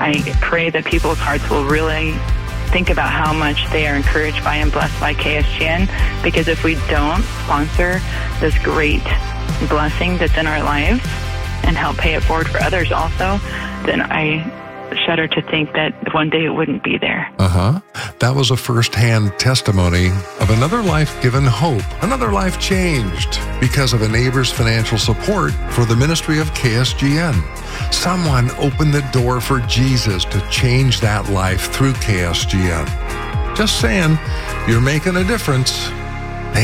I pray that people's hearts will really think about how much they are encouraged by and blessed by KSGN, because if we don't sponsor this great blessing that's in our lives and help pay it forward for others also, then I shudder to think that one day it wouldn't be there. That was a first-hand testimony of another life given hope, another life changed because of a neighbor's financial support for the ministry of KSGN. Someone opened the door for Jesus to change that life through KSGN. Just saying, you're making a difference.